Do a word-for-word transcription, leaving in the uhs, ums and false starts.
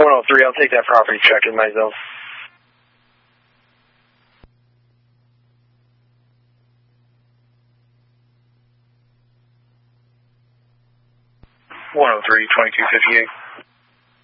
one oh three, I'll take that property check in my zone. one oh three, twenty-two fifty-eight.